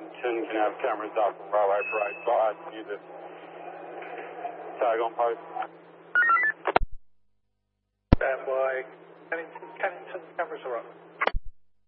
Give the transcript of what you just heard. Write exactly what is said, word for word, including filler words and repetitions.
Kennington can have cameras up from railway parade side. Use it. Tag on post. Stand by. Kennington, Kennington cameras are up.